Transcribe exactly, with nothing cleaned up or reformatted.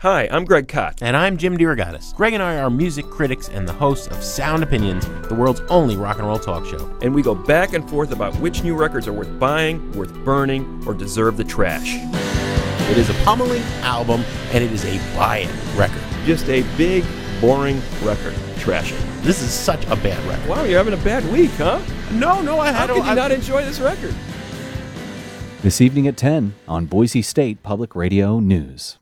Hi, I'm Greg Kot. And I'm Jim DeRogatis. Greg and I are music critics and the hosts of Sound Opinions, the world's only rock and roll talk show. And we go back and forth about which new records are worth buying, worth burning, or deserve the trash. It is a pummeling album, and it is a buy-it record. Just a big, boring record. Trash it. This is such a bad record. Wow, you're having a bad week, huh? No, no, I How don't. could you I, not enjoy this record? This evening at ten on Boise State Public Radio News.